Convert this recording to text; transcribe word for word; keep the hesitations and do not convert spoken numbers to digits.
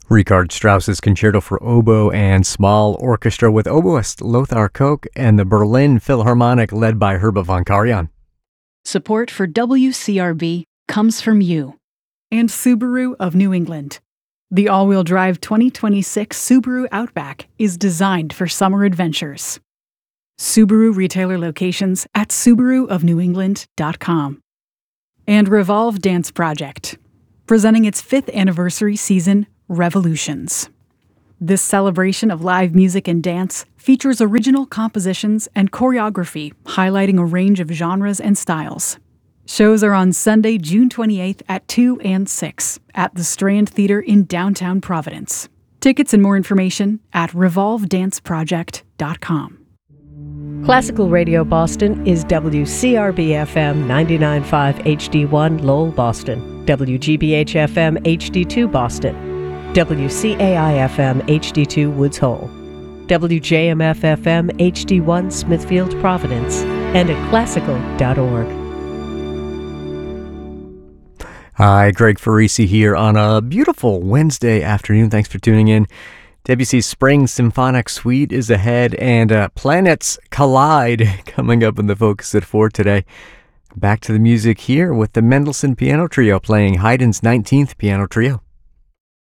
Richard Strauss's Concerto for Oboe and Small Orchestra with oboist Lothar Koch and the Berlin Philharmonic led by Herba von Karajan. Support for W C R B comes from you and Subaru of New England. The all-wheel drive twenty twenty-six Subaru Outback is designed for summer adventures. Subaru retailer locations at subaru of new england dot com. And Revolve Dance Project, presenting its fifth anniversary season, Revolutions. This celebration of live music and dance features original compositions and choreography highlighting a range of genres and styles. Shows are on Sunday, June twenty-eighth at two and six at the Strand Theater in downtown Providence. Tickets and more information at revolve dance project dot com. Classical Radio Boston is W C R B F M ninety-nine point five H D one Lowell, Boston, W G B H F M H D two Boston, W C A I F M H D two Woods Hole, W J M F F M H D one Smithfield, Providence, and at classical dot org. Hi, Greg Farisi here on a beautiful Wednesday afternoon. Thanks for tuning in. Debussy's Spring Symphonic Suite is ahead, and uh, Planets Collide coming up in the focus at four today. Back to the music here with the Mendelssohn Piano Trio playing Haydn's nineteenth Piano Trio.